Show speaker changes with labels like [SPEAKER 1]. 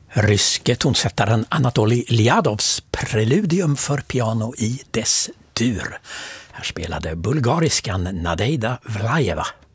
[SPEAKER 1] Ryske tonsättaren Anatolij Liadovs preludium för piano i dess dur. Här spelade bulgariskan Nadeida Vlajeva.